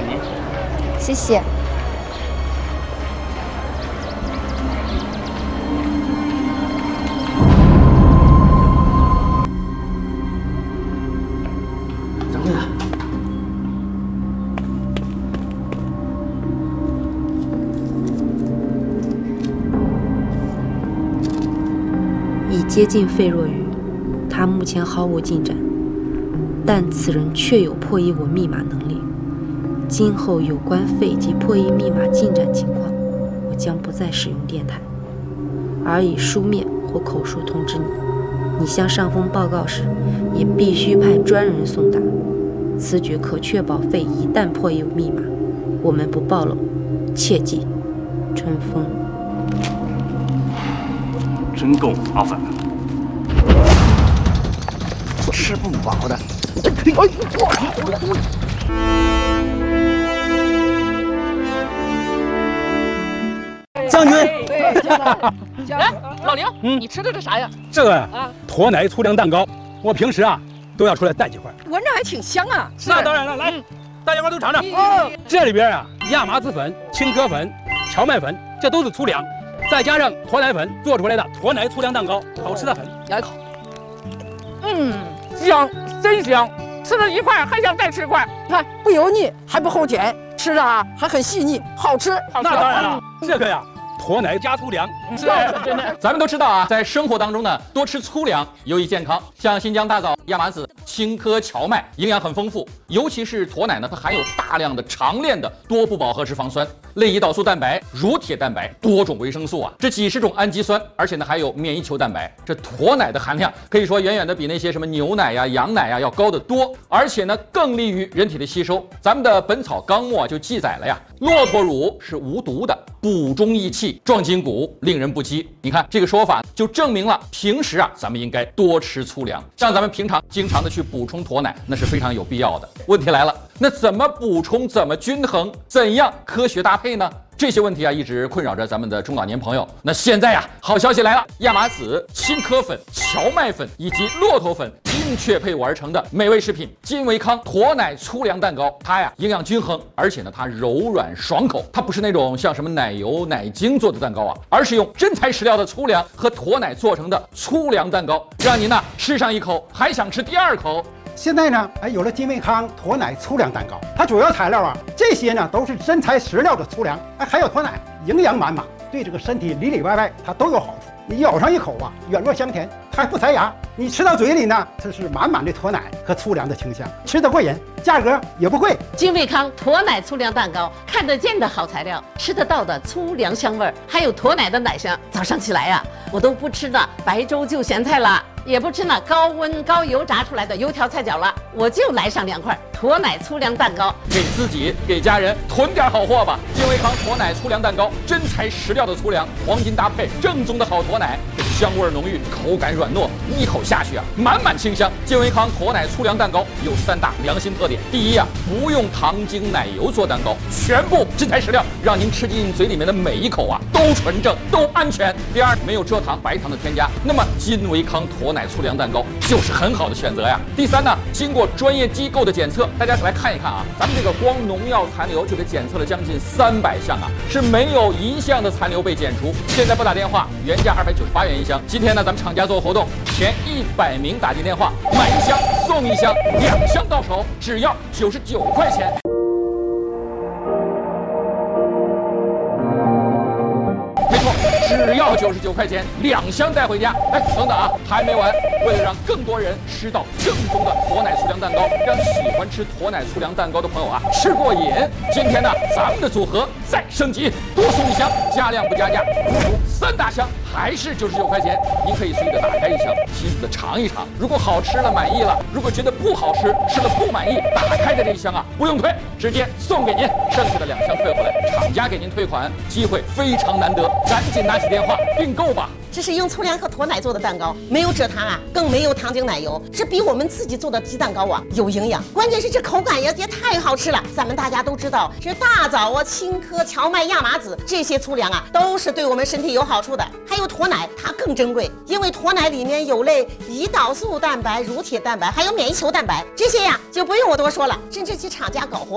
您。 谢谢。 掌柜的， 已接近费若愚，他目前毫无进展，但此人确有破译我密码能力。今后有关费及破译密码进展情况，我将不再使用电台，而以书面或口述通知你。你向上峰报告时，也必须派专人送达。此举可确保费一旦破译密码，我们不暴露。切记，春风。 真够麻烦的，吃不饱的。 将军， 哎，老刘，你吃的这啥呀？ 这个啊，驼奶粗粮蛋糕，我平时啊都要出来带几块， 闻着还挺香啊。 那当然了，来，大家伙都尝尝。这里边啊，亚麻籽粉、青稞粉、荞麦粉，这都是粗粮，再加上驼奶粉做出来的驼奶粗粮蛋糕，好吃的很。 咬一口，香，真香！吃了一块还想再吃块，看不油腻，还不齁甜，吃的啊还很细腻，好吃。 那当然了，这个呀。驼奶加粗粮， 是真的。 咱们都知道啊，在生活当中呢，多吃粗粮有益健康。像新疆大枣、亚麻籽、青稞、荞麦，营养很丰富。尤其是驼奶呢，它含有大量的长链的多不饱和脂肪酸、类胰岛素蛋白、乳铁蛋白、多种维生素啊，这几十种氨基酸，而且呢还有免疫球蛋白。这驼奶的含量可以说远远的比那些什么牛奶呀、羊奶呀要高得多，而且呢更利于人体的吸收。咱们的《本草纲目》就记载了呀，骆驼乳是无毒的，补中益气，壮筋骨，令人不饥。你看这个说法就证明了，平时啊咱们应该多吃粗粮，像咱们平常经常的去补充驼奶，那是非常有必要的。问题来了，那怎么补充，怎么均衡，怎样科学搭配呢？这些问题啊，一直困扰着咱们的中老年朋友。那现在呀，好消息来了，亚麻籽、青稞粉、荞麦粉以及骆驼粉精确配伍而成的美味食品金维康驼奶粗粮蛋糕，它呀营养均衡，而且呢它柔软爽口，它不是那种像什么奶油、奶精做的蛋糕啊，而是用真材实料的粗粮和驼奶做成的粗粮蛋糕，让您呢吃上一口还想吃第二口。 现在呢，有了金维康驼奶粗粮蛋糕，它主要材料啊，这些呢都是真材实料的粗粮，还有驼奶，营养满满，对这个身体里里外外它都有好处。你咬上一口啊，软糯香甜，它还不塞牙。你吃到嘴里呢，这是满满的驼奶和粗粮的清香，吃得过瘾，价格也不贵。 金维康驼奶粗粮蛋糕，看得见的好材料，吃得到的粗粮香味儿，还有驼奶的奶香。早上起来呀，我都不吃那白粥就咸菜了，也不吃那高温高油炸出来的油条菜饺了，我就来上2块驼奶粗粮蛋糕， 给自己给家人囤点好货吧。金维康驼奶粗粮蛋糕，真材实料的粗粮，黄金搭配，正宗的好驼奶，香味浓郁，口感软糯，一口下去啊，满满清香。金维康驼奶粗粮蛋糕有3大良心特点：第一啊，不用糖精奶油做蛋糕，全部真材实料，让您吃进嘴里面的每一口啊都纯正，都安全。第二，没有蔗糖、白糖的添加，那么金维康驼奶粗粮蛋糕就是很好的选择呀。第三呢，经过专业机构的检测，大家来看一看啊，咱们这个光农药残留就给检测了将近300项啊，是没有1项的残留被检出。现在拨打电话，原价298元一箱，今天呢咱们厂家做活动，前100名打进电话买1箱送1箱，2箱到手只要99块钱。没错，只要99块钱，2箱带回家。哎，等等啊，还没完！为了让更多人吃到正宗的驼奶粗粮蛋糕，让喜欢吃驼奶粗粮蛋糕的朋友啊吃过瘾，今天呢，咱们的组合再升级，多送1箱，加量不加价，足足3大箱，还是99块钱。您可以随意的打开1箱，细细的尝一尝。如果好吃了满意了，如果觉得不好吃，吃了不满意，打开的这1箱啊不用退，直接送给您，剩下的2箱退回来，厂家给您退款，机会非常难得。赶紧拿起电话订购吧！ 这是用粗粮和驼奶做的蛋糕，没有蔗糖啊，更没有糖精奶油，这比我们自己做的鸡蛋糕啊有营养。关键是这口感也太好吃了。咱们大家都知道，这大枣啊、青稞、荞麦、亚麻籽这些粗粮啊，都是对我们身体有好处的。还有驼奶，它更珍贵，因为驼奶里面有类胰岛素蛋白、乳铁蛋白，还有免疫球蛋白，这些呀就不用我多说了。甚至其厂家搞活